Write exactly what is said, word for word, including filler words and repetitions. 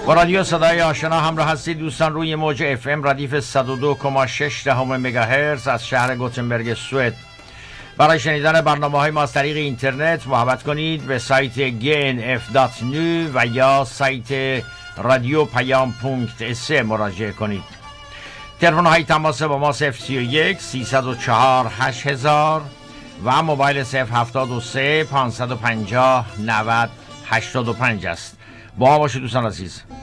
با رادیو صدای آشنا همراه هستید دوستان. روی موج اف ام ردیف صد و دو و شش مگاهرتز از شهر گوتنبرگ سوئد. برای شنیدن برنامه‌های ما از طریق اینترنت محبت کنید به سایت جی ان اف دات نو و یا سایت رادیو پیام پونکت اس مراجعه کنید. تلفن های تماس با ما صفر سی و یک سیصد و چهار هشت هزار و موبایل صفر هفتاد و سه پانصد و پنجاه نود هشتاد و پنج است. با ما باشید دوستان عزیز.